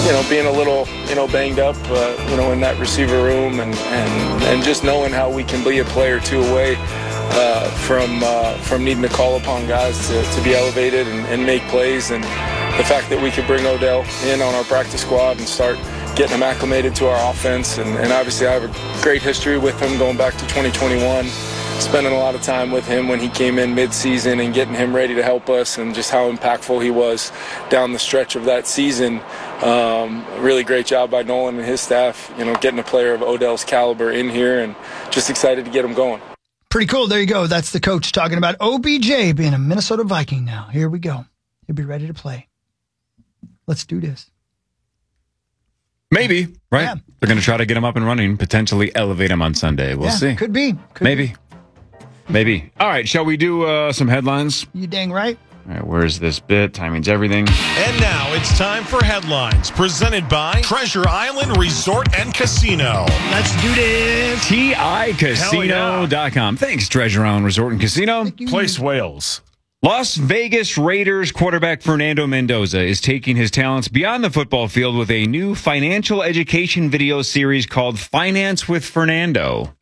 being a little, banged up, in that receiver room and just knowing how we can be a player or two away from needing to call upon guys to be elevated and make plays. And the fact that we could bring Odell in on our practice squad and start getting him acclimated to our offense. And obviously I have a great history with him going back to 2021. Spending a lot of time with him when he came in mid-season and getting him ready to help us, and just how impactful he was down the stretch of that season. Really great job by Nolan and his staff, getting a player of Odell's caliber in here, and just excited to get him going. Pretty cool. There you go. That's the coach talking about OBJ being a Minnesota Viking now. Here we go. He'll be ready to play. Let's do this. Maybe, right? Yeah. They're going to try to get him up and running, potentially elevate him on Sunday. We'll see. Could be. Maybe. All right, shall we do some headlines? You dang right. All right, where's this bit? Timing's everything. And now it's time for headlines presented by Treasure Island Resort and Casino. Let's do this. TICasino.com. Thanks, Treasure Island Resort and Casino. Place Wales. Las Vegas Raiders quarterback Fernando Mendoza is taking his talents beyond the football field with a new financial education video series called Finance with Fernando.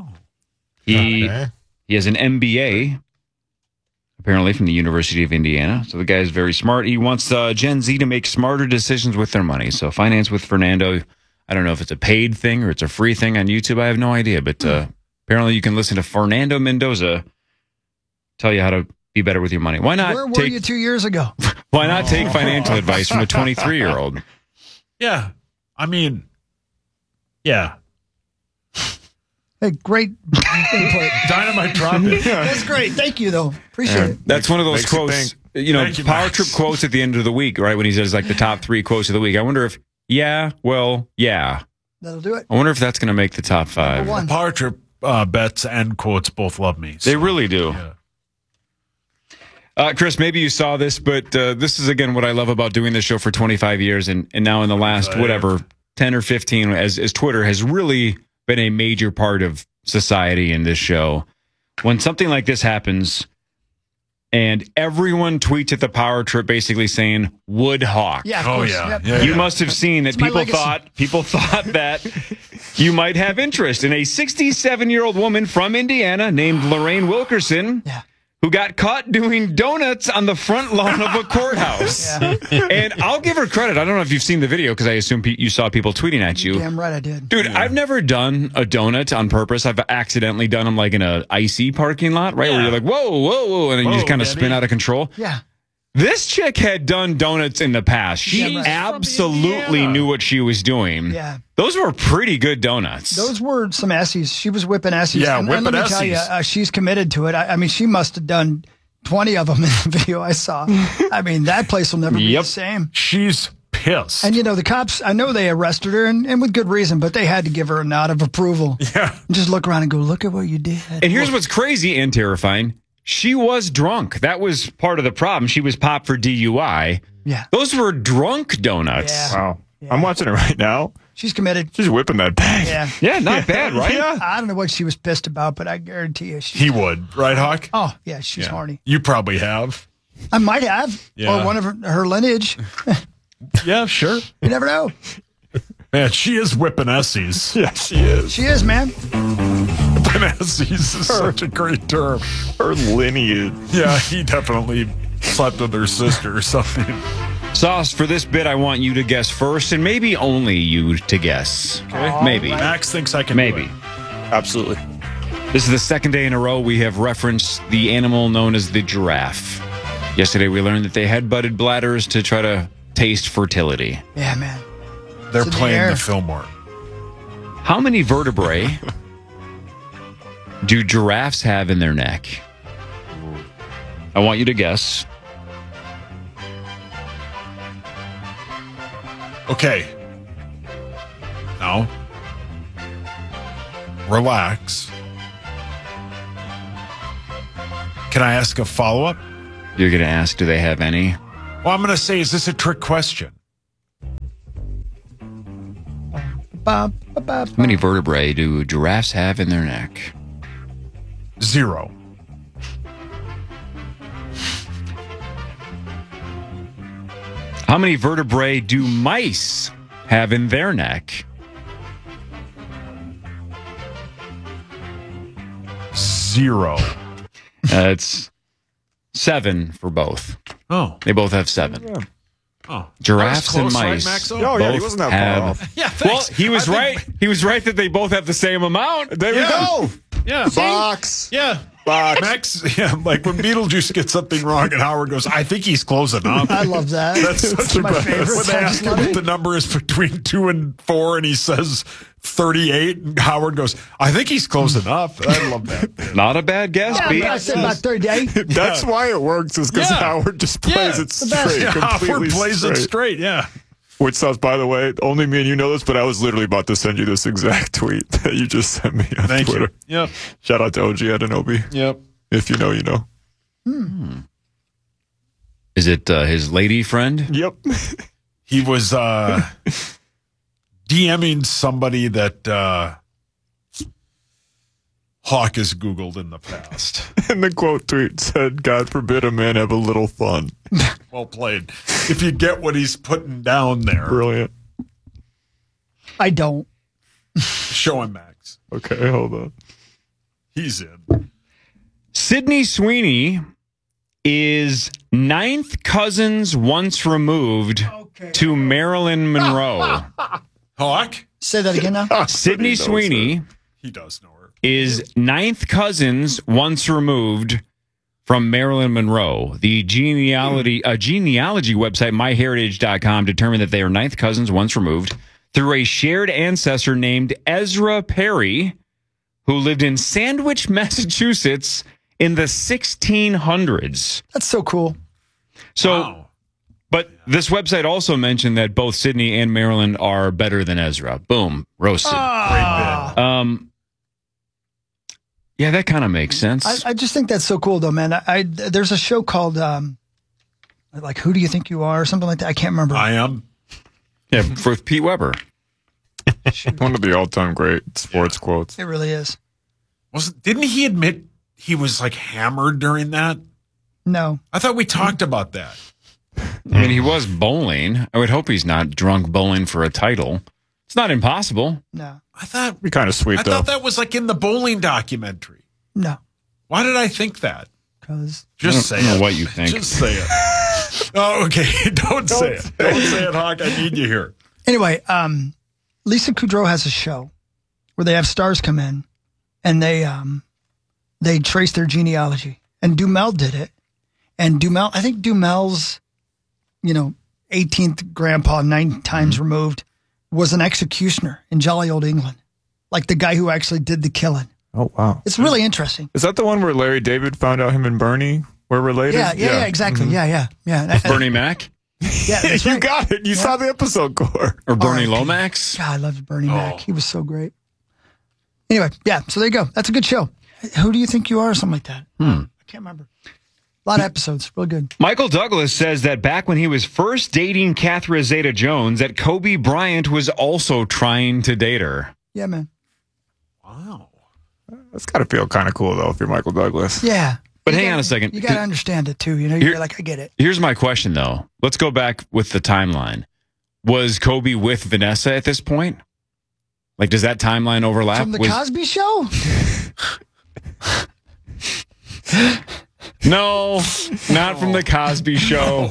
He has an MBA, apparently from the University of Indiana. So the guy is very smart. He wants Gen Z to make smarter decisions with their money. So Finance with Fernando, I don't know if it's a paid thing or it's a free thing on YouTube. I have no idea. But apparently you can listen to Fernando Mendoza tell you how to be better with your money. Why not? Where were you 2 years ago? Why not take financial advice from a 23-year-old? Yeah. I mean, yeah. Hey, great input. Dynamite drop it. That's great. Thank you, though. Appreciate it. That's one of those Makes you quotes, think. Power Trip quotes at the end of the week, right? When he says like the top 3 quotes of the week. I wonder if, yeah. That'll do it. I wonder if that's going to make the top 5. Number one. Power Trip bets and quotes both love me. So. They really do. Yeah. Chris, maybe you saw this, but this is, again, what I love about doing this show for 25 years. And now in the last, 10 or 15, as Twitter has really been a major part of society in this show. When something like this happens and everyone tweets at the Power Trip basically saying, Wood Hawk. Yeah, of course. Yeah. Yep. You must have seen that It's my people thought that you might have interest in a 67-year-old woman from Indiana named Lorraine Wilkerson. Yeah. Who got caught doing donuts on the front lawn of a courthouse. Yeah. And I'll give her credit. I don't know if you've seen the video because I assume you saw people tweeting at you. Damn right I did. Dude, I've never done a donut on purpose. I've accidentally done them like in a icy parking lot, right? Where you're like, whoa, and then you just kind of spin out of control. Yeah. This chick had done donuts in the past. She right. absolutely knew what she was doing. Yeah. Those were pretty good donuts. Those were some Essies. She was whipping Essies. Yeah, and whipping let me tell you, Essies. she's committed to it. I mean, she must have done 20 of them in the video I saw. I mean, that place will never be the same. She's pissed. And, the cops, I know they arrested her, and with good reason, but they had to give her a nod of approval. Yeah. And just look around and go, look at what you did. And here's what's crazy and terrifying. She was drunk. That was part of the problem. She was popped for DUI. Yeah. Those were drunk donuts. Yeah. Wow. I'm watching it right now. She's committed. She's whipping that bag. Yeah. Yeah, not bad, right? Yeah. I don't know what she was pissed about, but I guarantee you He would, right, Hawk? Oh, yeah, she's horny. You probably have. I might have. Yeah. Or one of her lineage. Yeah, sure. You never know. Man, she is whipping Essies. Yeah, she is. She is, man. Whipping Essies is such a great term. Her lineage. Yeah, he definitely slept with her sister or something. Sauce, for this bit, I want you to guess first, and maybe only you to guess. Okay. Maybe. Max thinks I can Maybe. do it. Absolutely. This is the second day in a row we have referenced the animal known as the giraffe. Yesterday we learned that they had butted bladders to try to taste fertility. Yeah, man. They're It's in the playing air. the Fillmore. How many vertebrae do giraffes have in their neck? I want you to guess. Okay. Now, relax. Can I ask a follow-up? You're going to ask, do they have any? Well, I'm going to say, is this a trick question? How How many vertebrae do giraffes have in their neck? 0. How many vertebrae do mice have in their neck? 0. It's 7 for both. Oh. They both have 7. Oh. Giraffes That was and close, right, mice. Maxo? Oh, yeah, he both wasn't that far have- off. Yeah, Well, thanks. he was I right. think- He was right that they both have the same amount. There we go. Yeah. Box. Yeah. Box. Max, yeah, like when Beetlejuice gets something wrong and Howard goes, I think he's close enough. I love that. That's such a my favorite. When they I ask just him love what it. the number is between 2 and 4, and he says 38, and Howard goes, I think he's close enough. I love that. Not a bad guess, Yeah, Pete. but I said about 38. That's why it works, is because Yeah. Howard just plays it best. straight. Yeah, completely Howard plays straight. it straight, yeah. Which sounds, by the way, only me and you know this, but I was literally about to send you this exact tweet that you just sent me on Thank Twitter. you. Yep. Shout out to OG Adenobi. Yep. If you know, you know. Is it his lady friend? Yep. He was DMing somebody that Hawk has Googled in the past. And the quote tweet said, God forbid a man have a little fun. Well played. If you get what he's putting down there, Brilliant. I don't. show him, Max. Okay, hold on. He's in. Sydney Sweeney is 9th cousins once removed to Marilyn Monroe. Hawk? Say that again now. Sydney Sweeney He does know her. is 9th cousins once removed from Marilyn Monroe. The genealogy website, myheritage.com, determined that they are 9th cousins once removed through a shared ancestor named Ezra Perry, who lived in Sandwich, Massachusetts in the 1600s. That's so cool. So, Wow. but this website also mentioned that both Sydney and Marilyn are better than Ezra. Boom, roasted. Great bit. Yeah, that kind of makes sense. I just think that's so cool, though, man. There's a show called like Who Do You Think You Are or something like that. I can't remember. I am. Yeah, for Pete Weber. One of the all-time great sports quotes. It really is. Didn't he admit he was like hammered during that? No. I thought we talked about that. I mean, he was bowling. I would hope he's not drunk bowling for a title. It's not impossible. No. I thought Be kind of sweet, I though. thought that was like in the bowling documentary. No. Why did I think that? Because Just say I don't it. know what you think. Just say it. Oh, okay. Don't say it. Don't say it, Hawk. I need you here. anyway, Lisa Kudrow has a show where they have stars come in and they trace their genealogy. And Dumel did it. And I think Dumel's, 18th grandpa, 9 times removed, was an executioner in jolly old England. Like the guy who actually did the killing. Oh, wow. It's really interesting. Is that the one where Larry David found out him and Bernie were related? Yeah, exactly. Yeah. Bernie Mac Yeah, that's You right. got it. You saw the episode, Core. or Bernie R.I.P. Lomax? God, I loved Bernie Mac. He was so great. Anyway, yeah, so there you go. That's a good show. Who do you think you are? Or something like that. I can't remember. A lot of episodes. Real good. Michael Douglas says that back when he was first dating Catherine Zeta-Jones, that Kobe Bryant was also trying to date her. Yeah, man. Wow. That's got to feel kind of cool, though, if you're Michael Douglas. Yeah. But hang on a second. You got to understand it, too. You're Here- like, I get it. Here's my question, though. Let's go back with the timeline. Was Kobe with Vanessa at this point? Like, does that timeline overlap? From the Cosby Show? No, not from the Cosby Show.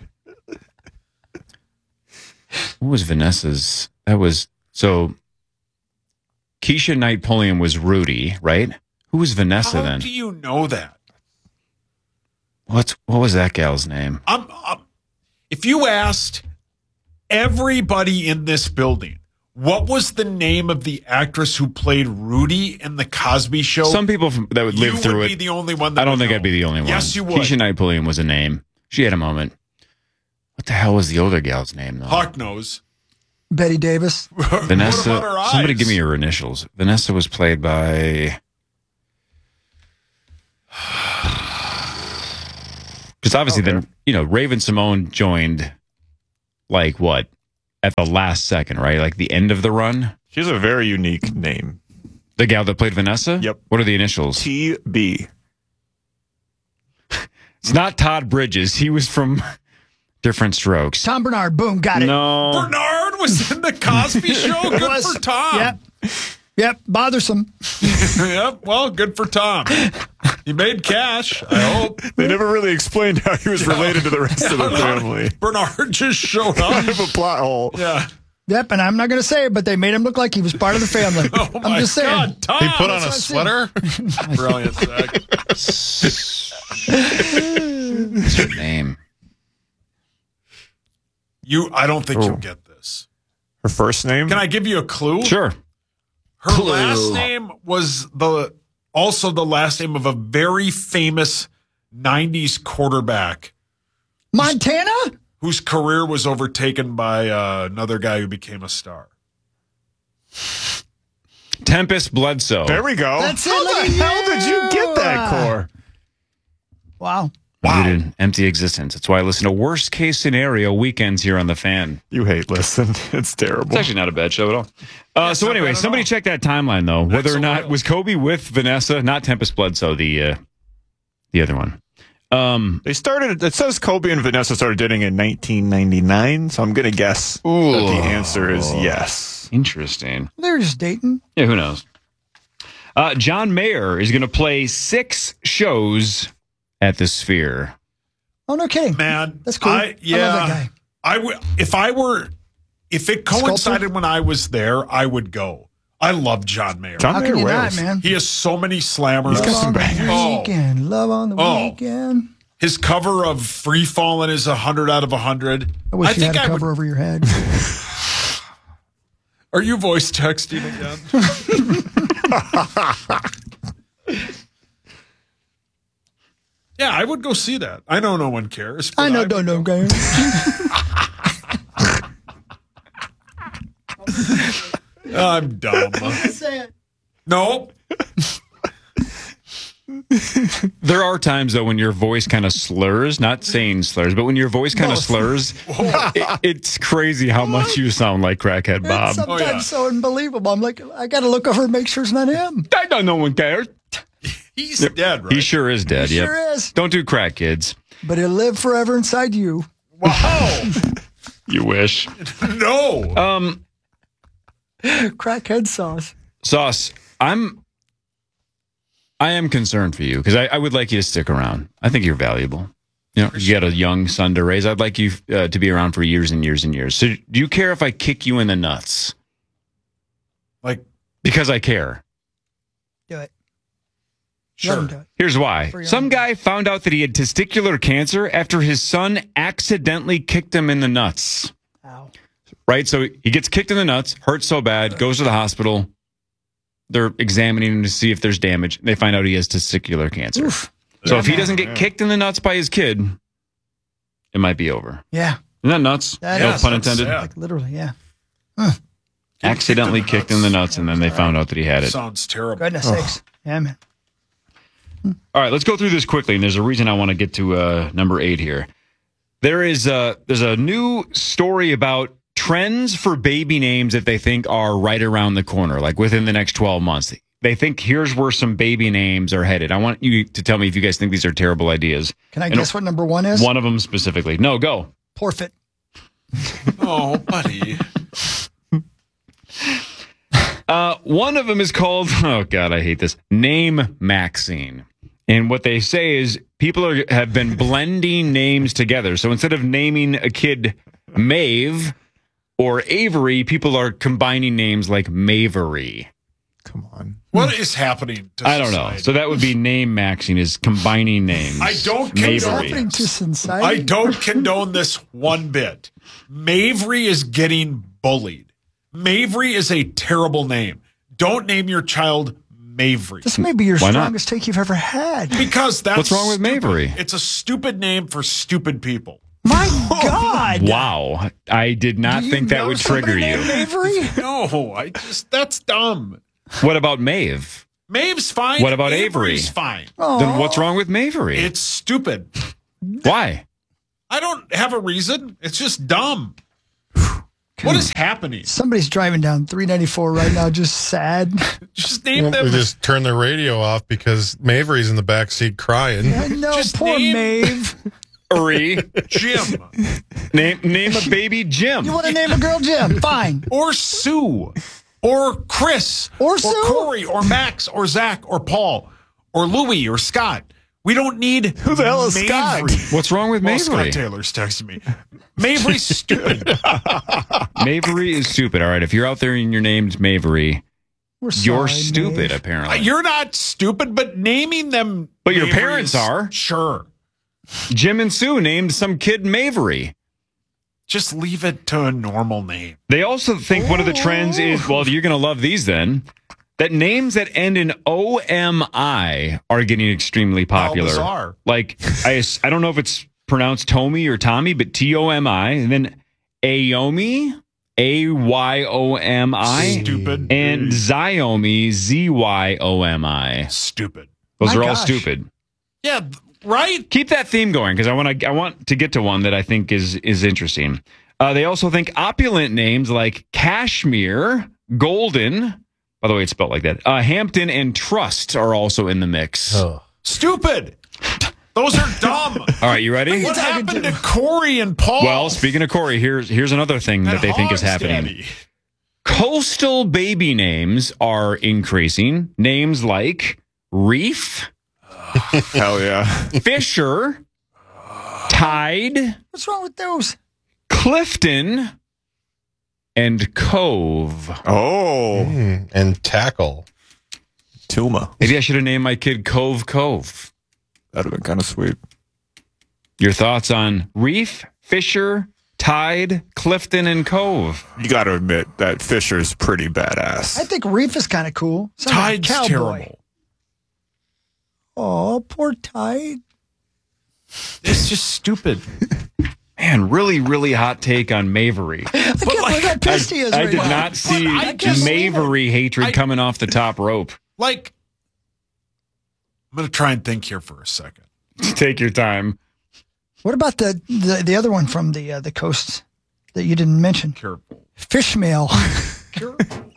What was Vanessa's? That was so. Keisha Knight Pulliam was Rudy, right? Who was Vanessa How then? do you know that? What was that gal's name? If you asked everybody in this building, what was the name of the actress who played Rudy in the Cosby Show? Some people that would live you through would it. be the only one. That I don't would think know. I'd be the only one. Yes, you would. Keisha Knight Pulliam was a name. She had a moment. What the hell was the older gal's name though? Hawk knows. Betty Davis. Vanessa. What about her Somebody eyes? give me her initials. Vanessa was played by. Because obviously, then Raven Simone joined, like what, at the last second, right? Like the end of the run. She has a very unique name. The gal that played Vanessa. Yep. What are the initials? TB. It's not Todd Bridges. He was from Different Strokes. Tom Bernard. Boom. Got it. No. Bernard John was in the Cosby Show. Good for Tom. Yep. Bothersome. Yep. Well, good for Tom. He made cash, I hope. They never really explained how he was related to the rest of the family. Bernard just showed up. Kind of a plot hole. Yeah. Yep, and I'm not going to say it, but they made him look like he was part of the family. Oh my I'm just saying. God, Tom. He put on a sweater. Brilliant, Zach. What's her name? I don't think you'll get this. Her first name? Can I give you a clue? Sure. Her last name was also the last name of a very famous 90s quarterback Montana? whose career was overtaken by another guy who became a star. Tempest Bledsoe. There we go. That's it. How Look the at hell you. did you get that, Core? Wow. Rooted in empty existence. That's why I listen to Worst Case Scenario weekends here on The Fan. You hate listen. It's terrible. It's actually not a bad show at all. So anyway, somebody check that timeline, though. Whether or not, was Kobe with Vanessa? Not Tempest Bledsoe, the other one. They started, it says Kobe and Vanessa started dating in 1999, so I'm going to guess that the answer is yes. Interesting. They're just dating. Yeah, who knows? John Mayer is going to play 6 shows at the Sphere. Oh, no kidding. Man, That's cool. I love that guy. If it coincided when I was there, I would go. I love John Mayer. John How Mayer can you Wales. not, man? He has so many slammers. He's got some bangers. Love on the weekend. His cover of Free Fallin' is 100 out of 100. I wish you had a cover over your head. Are you voice texting again? Yeah, I would go see that. I know no one cares. I know, don't care. I'm dumb. Say it. No. There are times, though, when your voice kind of slurs, not saying slurs, but when your voice kind of slurs, it's crazy how much you sound like Crackhead Bob. It's sometimes so unbelievable. I'm like, I got to look over and make sure it's not him. I don't know one cares. He's dead, right? He sure is dead. He Yep. sure is. Don't do crack, kids. But he'll live forever inside you. Wow. You wish. No. Crackhead sauce. Sauce, I am concerned for you because I would like you to stick around. I think you're valuable. You know, you got a young son to raise. I'd like you to be around for years and years and years. So do you care if I kick you in the nuts? Like, because I care. Do it. sure. Let him do it. Here's why. Some guy found out that he had testicular cancer after his son accidentally kicked him in the nuts. Ow. Right? So he gets kicked in the nuts, hurts so bad, goes to the hospital. They're examining him to see if there's damage. They find out he has testicular cancer. Oof. So if he doesn't get kicked in the nuts by his kid, it might be over. Yeah. Isn't that nuts? That No is. pun intended. Yeah. Like literally, yeah. Accidentally kicked in the nuts, and then they found out that he had it. Sounds terrible. Goodness sakes. Yeah, man. All right, let's go through this quickly, and there's a reason I want to get to number 8 here. There's a new story about trends for baby names that they think are right around the corner, like within the next 12 months. They think here's where some baby names are headed. I want you to tell me if you guys think these are terrible ideas. Can I guess what number 1 is? One of them specifically. No, go. Porfit. Oh, buddy. One of them is called, oh God, I hate this, Name Maxine. And what they say is people have been blending names together. So instead of naming a kid Maeve or Avery, people are combining names like Mavery. Come on. What is happening to I don't know. society? So that would be Name Maxine is combining names. I don't What's condone happening to society? I don't condone this one bit. Mavery is getting bullied. Mavery is a terrible name. Don't name your child Mavery. This may be your Why not? strongest take you've ever had. Because that's What's wrong with stupid. Mavery? It's a stupid name for stupid people. My God. Wow. I did not Do you think that know would trigger somebody you. named Avery? No, that's dumb. What about Maeve? Maeve's fine. What about Avery's Avery? fine. Then what's wrong with Mavery? It's stupid. Why? I don't have a reason. It's just dumb. What is happening? Somebody's driving down 394 right now, just sad. Just name They them. just turn their radio off because Mavery's in the back seat crying. I know, Just poor name- Maeve. Jim. Name a baby Jim. You want to name a girl Jim? Fine. Or Sue. Or Chris. Or Sue. Corey. Or Max. Or Zach. Or Paul. Or Louie. Or Scott. We don't need Who the hell is Scott? Mavry. What's wrong with Well, Mavry? Scott Taylor's texting me. Mavry's stupid. Mavry is stupid. All right, if you're out there and your name's Mavry, We're you're sorry, stupid, Maeve. apparently. You're not stupid, but naming them. But your Mavry parents is- are. Sure. Jim and Sue named some kid Mavry. Just leave it to a normal name. They also think one of the trends is, well, you're going to love these then, that names that end in OMI are getting extremely popular. bizarre. Like, I don't know if it's pronounced Tommy or Tommy, but T-O-M-I, and then Ayomi, A-Y-O-M-I, Stupid. and Xiaomi, Z-Y-O-M-I. Stupid. Those My are all gosh. stupid. Yeah, right? Keep that theme going because I want to get to one that I think is interesting. They also think opulent names like Cashmere, Golden, by the way, it's spelled like that, Hampton, and Trust are also in the mix. Stupid. Those are dumb. All right, you ready? What happened to Corey and Paul? Well, speaking of Corey, here's another thing that they think is Hogs happening. Daddy. Coastal baby names are increasing. Names like Reef, Hell yeah. Fisher, Tide, What's wrong with those? Clifton, and Cove. Oh, And tackle. Tuma. Maybe I should have named my kid Cove. That'd have been kind of sweet. Your thoughts on Reef, Fisher, Tide, Clifton, and Cove? You got to admit that Fisher's pretty badass. I think Reef is kind of cool. Sounds like a Tide's cowboy. terrible. Oh, poor Tide. It's just stupid. Man, really, really hot take on Mavry. I can't believe how pissed he is I right did now. not see I just- Mavry hatred coming off the top rope. Like, I'm going to try and think here for a second. Take your time. What about the other one from the coast that you didn't mention? Careful. Fishmail. Careful.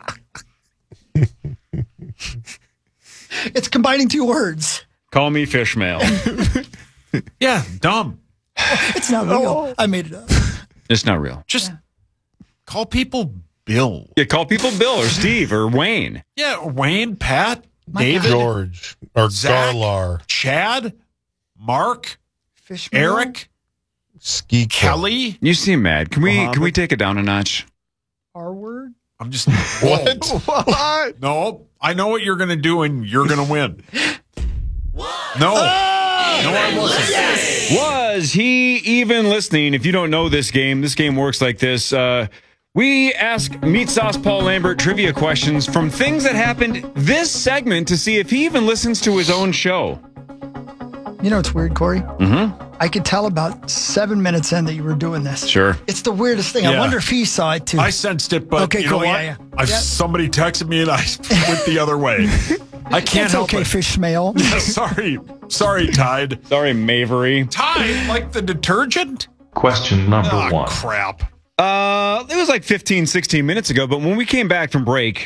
It's combining two words. Call me Fishmail. Yeah, dumb. It's not real. I made it up. It's not real. Just call people Bill. Yeah, call people Bill or Steve or Wayne. Yeah, Wayne, Pat, David, George. Or Zach. Garlar. Chad, Mark, Fishmail. Eric, Ski Kelly. You seem mad. Can we Muhammad. take it down a notch? R word. I'm just What? What? No, I know what you're going to do, and you're going to win. No, I wasn't. Was he even listening? If you don't know this game works like this. We ask Meat Sauce Paul Lambert trivia questions from things that happened this segment to see if he even listens to his own show. You know what's weird, Corey? Mm-hmm. I could tell about 7 minutes in that you were doing this. Sure. It's the weirdest thing. I Yeah. wonder if he saw it too. I sensed it, but Okay, you know cool. what? Yeah, yeah. Somebody texted me, and I went the other way. I can't it's help okay, it. Fishmail. Sorry, Tide. Sorry, Mavry. Tide, like the detergent? Question number Ah, one. crap. It was like 15, 16 minutes ago, but when we came back from break,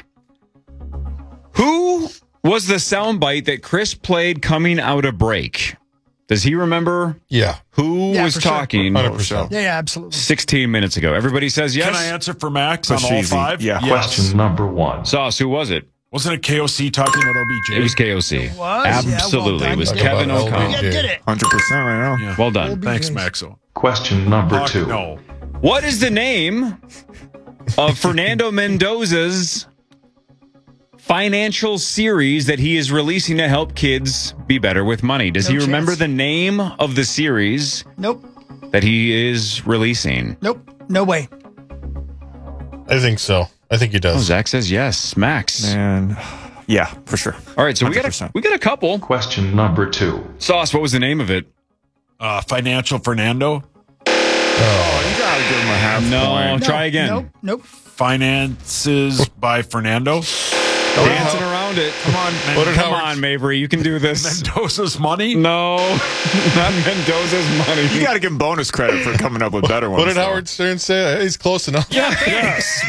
who was the soundbite that Chris played coming out of break? Does he remember Yeah. who Yeah, was for sure. talking 100%. Yeah, absolutely. 16 minutes ago? Everybody says yes. Can I answer for Max on Push all easy. five? Yeah. Yes. Question number one. Sauce, who was it? Wasn't it KOC talking about OBJ? It was KOC. was? Yeah, well Absolutely. done. It was Talk Kevin about O'Connell. Yeah, LBJ. did it. 100% right now. Yeah. Well done. Thanks, OBJs. Maxo. Question number Fuck two. no. What is the name of Fernando Mendoza's financial series that he is releasing to help kids be better with money? Does No he remember chance. the name of the series Nope. that he is releasing? Nope. No way. I think so. I think he Oh, does. Zach says yes. Max. And yeah, for sure. All right, so we 100%. got a couple. Question number two. Sauce, what was the name of it? Financial Fernando. Oh, you gotta give him a half No, point. try again. Nope. Finances by Fernando. Dancing around it. Come on, What did Come Howard- on, Mavry, you can do this. Mendoza's money. No, not Mendoza's money. You gotta give him bonus credit for coming up with better ones. What did though. Howard Stern say? He's close enough. Yes.